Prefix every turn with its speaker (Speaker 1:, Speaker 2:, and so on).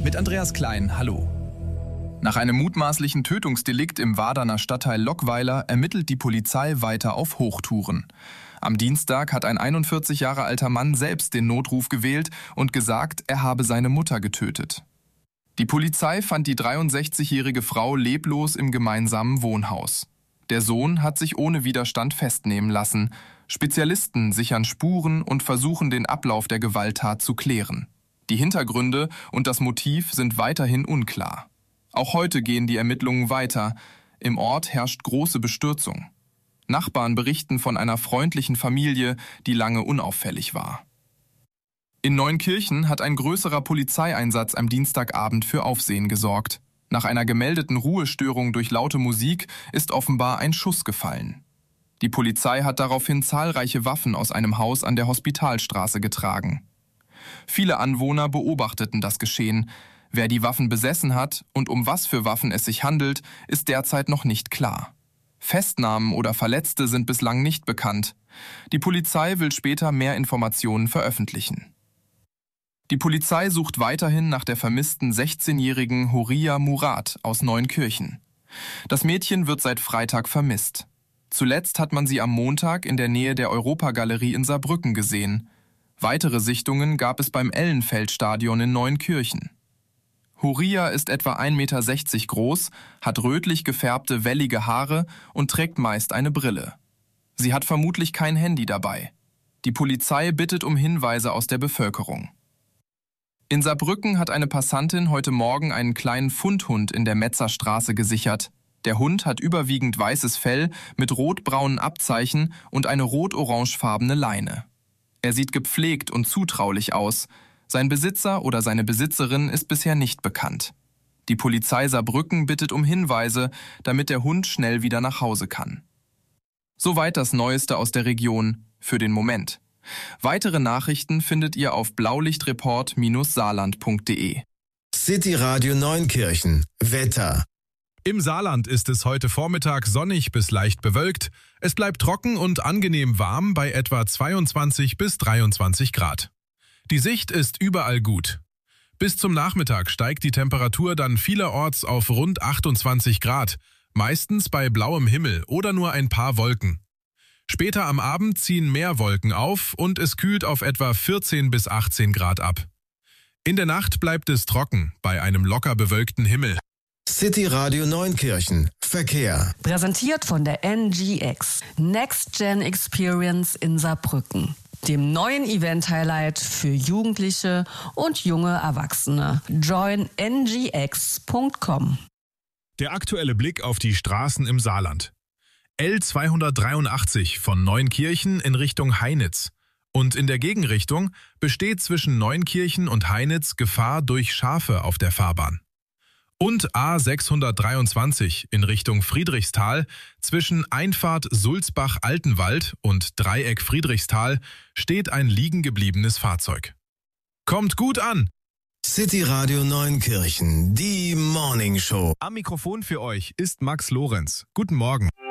Speaker 1: mit Andreas Klein. Hallo. Nach einem mutmaßlichen Tötungsdelikt im Waderner Stadtteil Lockweiler ermittelt die Polizei weiter auf Hochtouren. Am Dienstag hat ein 41 Jahre alter Mann selbst den Notruf gewählt und gesagt, er habe seine Mutter getötet. Die Polizei fand die 63-jährige Frau leblos im gemeinsamen Wohnhaus. Der Sohn hat sich ohne Widerstand festnehmen lassen. Spezialisten sichern Spuren und versuchen, den Ablauf der Gewalttat zu klären. Die Hintergründe und das Motiv sind weiterhin unklar. Auch heute gehen die Ermittlungen weiter. Im Ort herrscht große Bestürzung. Nachbarn berichten von einer freundlichen Familie, die lange unauffällig war. In Neunkirchen hat ein größerer Polizeieinsatz am Dienstagabend für Aufsehen gesorgt. Nach einer gemeldeten Ruhestörung durch laute Musik ist offenbar ein Schuss gefallen. Die Polizei hat daraufhin zahlreiche Waffen aus einem Haus an der Hospitalstraße getragen. Viele Anwohner beobachteten das Geschehen. Wer die Waffen besessen hat und um was für Waffen es sich handelt, ist derzeit noch nicht klar. Festnahmen oder Verletzte sind bislang nicht bekannt. Die Polizei will später mehr Informationen veröffentlichen. Die Polizei sucht weiterhin nach der vermissten 16-jährigen Horia Murat aus Neunkirchen. Das Mädchen wird seit Freitag vermisst. Zuletzt hat man sie am Montag in der Nähe der Europagalerie in Saarbrücken gesehen. Weitere Sichtungen gab es beim Ellenfeldstadion in Neunkirchen. Horia ist etwa 1,60 Meter groß, hat rötlich gefärbte, wellige Haare und trägt meist eine Brille. Sie hat vermutlich kein Handy dabei. Die Polizei bittet um Hinweise aus der Bevölkerung. In Saarbrücken hat eine Passantin heute Morgen einen kleinen Fundhund in der Metzerstraße gesichert. Der Hund hat überwiegend weißes Fell mit rotbraunen Abzeichen und eine rot-orangefarbene Leine. Er sieht gepflegt und zutraulich aus. Sein Besitzer oder seine Besitzerin ist bisher nicht bekannt. Die Polizei Saarbrücken bittet um Hinweise, damit der Hund schnell wieder nach Hause kann. Soweit das Neueste aus der Region für den Moment. Weitere Nachrichten findet ihr auf blaulichtreport-saarland.de.
Speaker 2: City Radio Neunkirchen. Wetter.
Speaker 3: Im Saarland ist es heute Vormittag sonnig bis leicht bewölkt. Es bleibt trocken und angenehm warm bei etwa 22 bis 23 Grad. Die Sicht ist überall gut. Bis zum Nachmittag steigt die Temperatur dann vielerorts auf rund 28 Grad, meistens bei blauem Himmel oder nur ein paar Wolken. Später am Abend ziehen mehr Wolken auf und es kühlt auf etwa 14 bis 18 Grad ab. In der Nacht bleibt es trocken bei einem locker bewölkten Himmel.
Speaker 2: City Radio Neunkirchen. Verkehr.
Speaker 4: Präsentiert von der NGX. Next Gen Experience in Saarbrücken. Dem neuen Event-Highlight für Jugendliche und junge Erwachsene. Join ngx.com.
Speaker 3: Der aktuelle Blick auf die Straßen im Saarland. L283 von Neunkirchen in Richtung Heinitz. Und in der Gegenrichtung besteht zwischen Neunkirchen und Heinitz Gefahr durch Schafe auf der Fahrbahn. Und A623 in Richtung Friedrichsthal zwischen Einfahrt Sulzbach-Altenwald und Dreieck Friedrichsthal steht ein liegen gebliebenes Fahrzeug. Kommt gut an!
Speaker 2: City Radio Neunkirchen, die Morning Show.
Speaker 3: Am Mikrofon für euch ist Max Lorenz. Guten Morgen.